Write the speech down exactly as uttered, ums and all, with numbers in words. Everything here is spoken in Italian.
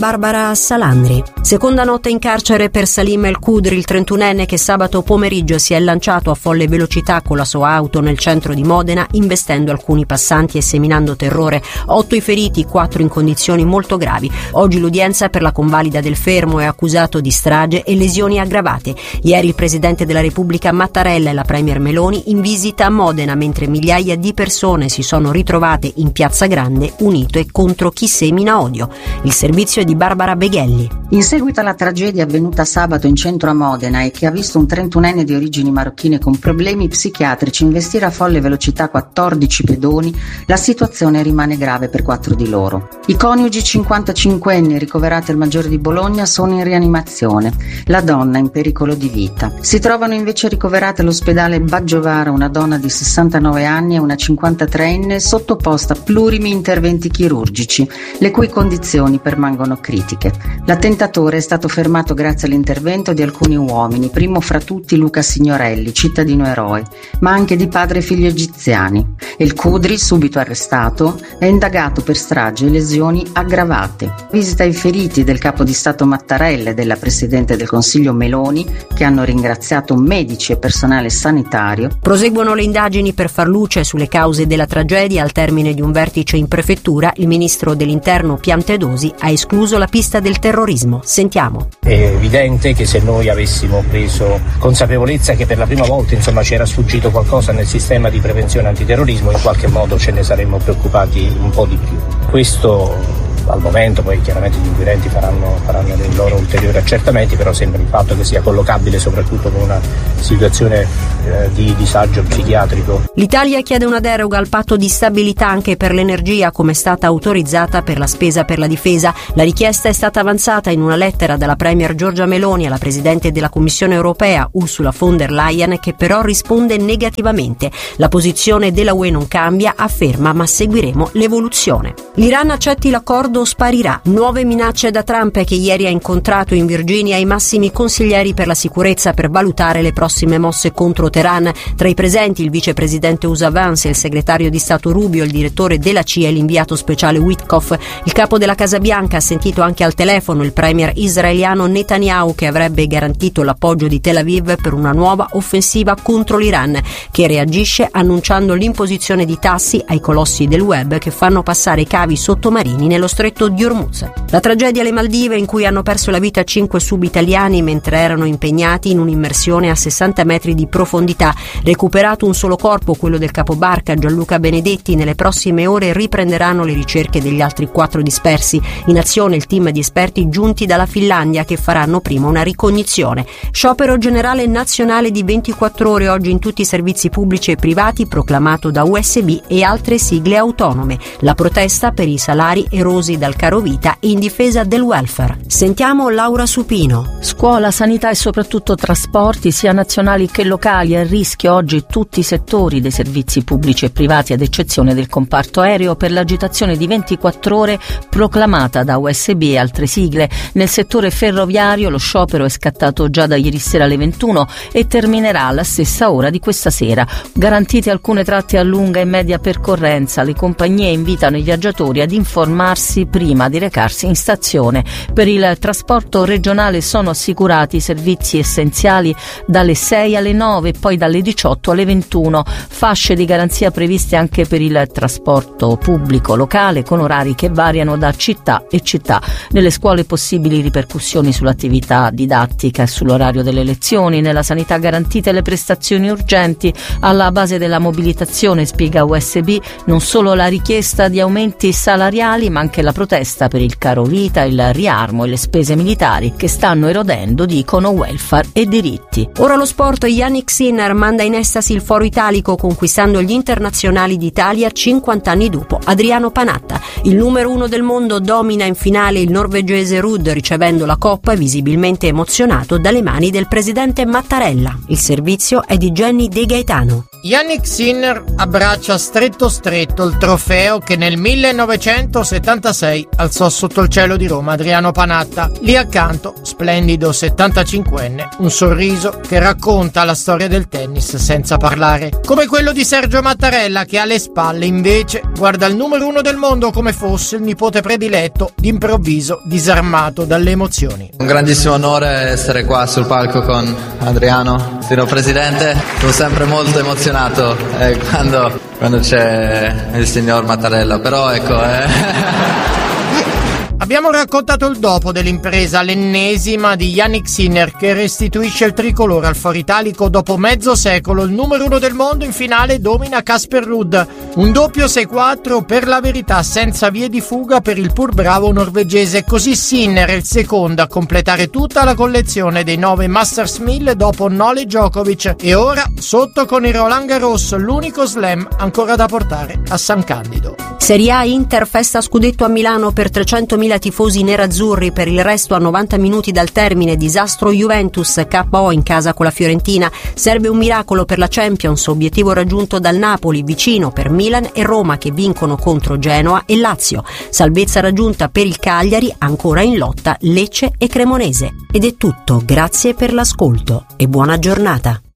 Barbara Salandri. Seconda notte in carcere per Salim El Khudri, il trentunenne che sabato pomeriggio si è lanciato a folle velocità con la sua auto nel centro di Modena, investendo alcuni passanti e seminando terrore. Otto i feriti, quattro in condizioni molto gravi. Oggi l'udienza per la convalida del fermo, è accusato di strage e lesioni aggravate. Ieri il presidente della Repubblica Mattarella e la premier Meloni in visita a Modena, mentre migliaia di persone si sono ritrovate in Piazza Grande unite contro chi semina odio. Il servizio è di Barbara Beghelli. In seguito alla tragedia avvenuta sabato in centro a Modena e che ha visto un trentunenne di origini marocchine con problemi psichiatrici investire a folle velocità quattordici pedoni, la situazione rimane grave per quattro di loro. I coniugi cinquantacinquenni ricoverati al Maggiore di Bologna sono in rianimazione, la donna in pericolo di vita. Si trovano invece ricoverate all'ospedale Baggiovara una donna di sessantanove anni e una cinquantatreenne sottoposta a plurimi interventi chirurgici, le cui condizioni permangono critiche. L'attentatore è stato fermato grazie all'intervento di alcuni uomini, primo fra tutti Luca Signorelli, cittadino eroe, ma anche di padre e figlio egiziani. El Khudri, subito arrestato, è indagato per strage e lesioni aggravate. Visita ai feriti del capo di Stato Mattarella e della Presidente del Consiglio Meloni, che hanno ringraziato medici e personale sanitario. Proseguono le indagini per far luce sulle cause della tragedia. Al termine di un vertice in prefettura, il ministro dell'Interno Piantedosi ha escluso la pista del terrorismo. Sentiamo. È evidente che se noi avessimo preso consapevolezza che per la prima volta insomma c'era sfuggito qualcosa nel sistema di prevenzione antiterrorismo, in qualche modo ce ne saremmo preoccupati un po' di più. Questo al momento, poi chiaramente gli inquirenti faranno, faranno dei loro ulteriori accertamenti, però sembra il fatto che sia collocabile soprattutto con una situazione eh, di disagio psichiatrico. L'Italia chiede una deroga al patto di stabilità anche per l'energia, come è stata autorizzata per la spesa per la difesa. La richiesta è stata avanzata in una lettera dalla premier Giorgia Meloni alla Presidente della Commissione europea Ursula von der Leyen, che però risponde negativamente. La posizione della U E non cambia, afferma, ma seguiremo l'evoluzione. L'Iran accetti l'accordo, sparirà. Nuove minacce da Trump, che ieri ha incontrato in Virginia i massimi consiglieri per la sicurezza per valutare le prossime mosse contro Teheran. Tra i presenti il vicepresidente U S A Vance, il segretario di Stato Rubio, il direttore della C I A e l'inviato speciale Witkoff. Il capo della Casa Bianca ha sentito anche al telefono il premier israeliano Netanyahu, che avrebbe garantito l'appoggio di Tel Aviv per una nuova offensiva contro l'Iran, che reagisce annunciando l'imposizione di tassi ai colossi del web che fanno passare i cavi sottomarini nello stretto di Hormuz. La tragedia alle Maldive, in cui hanno perso la vita cinque subitaliani mentre erano impegnati in un'immersione a sessanta metri di profondità. Recuperato un solo corpo, quello del capobarca Gianluca Benedetti. Nelle prossime ore riprenderanno le ricerche degli altri quattro dispersi. In azione il team di esperti giunti dalla Finlandia, che faranno prima una ricognizione. Sciopero generale nazionale di ventiquattro ore oggi in tutti i servizi pubblici e privati, proclamato da U S B e altre sigle autonome. La protesta per i salari erosi dal caro vita e in difesa del welfare. Sentiamo Laura Supino. Scuola, sanità e soprattutto trasporti, sia nazionali che locali. A rischio oggi tutti i settori dei servizi pubblici e privati, ad eccezione del comparto aereo, per l'agitazione di ventiquattro ore proclamata da U S B e altre sigle. Nel settore ferroviario lo sciopero è scattato già da ieri sera alle ventuno e terminerà alla stessa ora di questa sera. Garantite alcune tratte a lunga e media percorrenza. Le compagnie invitano i viaggiatori ad informarsi prima di recarsi in stazione. Per il trasporto regionale sono assicurati i servizi essenziali dalle sei alle nove e poi dalle diciotto alle ventuno. Fasce di garanzia previste anche per il trasporto pubblico locale, con orari che variano da città e città. Nelle scuole possibili ripercussioni sull'attività didattica e sull'orario delle lezioni. Nella sanità garantite le prestazioni urgenti. Alla base della mobilitazione, spiega U S B, non solo la richiesta di aumenti salariali, ma anche la protesta per il caro vita, il riarmo e le spese militari che stanno erodendo, dicono, welfare e diritti. Ora lo sport. Yannick Sinner manda in estasi il foro italico, conquistando gli internazionali d'Italia cinquanta anni dopo Adriano Panatta. Il numero uno del mondo domina in finale il norvegese Ruud, ricevendo la coppa visibilmente emozionato dalle mani del presidente Mattarella. Il servizio è di Jenny De Gaetano. Yannick Sinner abbraccia stretto stretto il trofeo che nel millenovecentosettantasei alzò sotto il cielo di Roma Adriano Panatta. Lì accanto, splendido settantacinquenne, un sorriso che racconta la storia del del tennis senza parlare. Come quello di Sergio Mattarella, che alle spalle invece guarda il numero uno del mondo come fosse il nipote prediletto, d'improvviso disarmato dalle emozioni. Un grandissimo onore essere qua sul palco con Adriano, signor Presidente. Sono sempre molto emozionato eh, quando, quando c'è il signor Mattarella, però ecco... Eh. Abbiamo raccontato il dopo dell'impresa, l'ennesima di Jannik Sinner, che restituisce il tricolore al Foro Italico dopo mezzo secolo. Il numero uno del mondo in finale domina Casper Ruud. Un doppio sei quattro per la verità, senza vie di fuga per il pur bravo norvegese. Così Sinner è il secondo a completare tutta la collezione dei nove Masters mille dopo Novak Djokovic. E ora sotto con il Roland Garros, l'unico slam ancora da portare a San Candido. Serie A, Inter, festa scudetto a Milano per trecentomila tifosi nerazzurri. Per il resto, a novanta minuti dal termine, disastro Juventus, K O in casa con la Fiorentina. Serve un miracolo per la Champions, obiettivo raggiunto dal Napoli, vicino per Milan e Roma che vincono contro Genoa e Lazio. Salvezza raggiunta per il Cagliari, ancora in lotta Lecce e Cremonese. Ed è tutto, grazie per l'ascolto e buona giornata.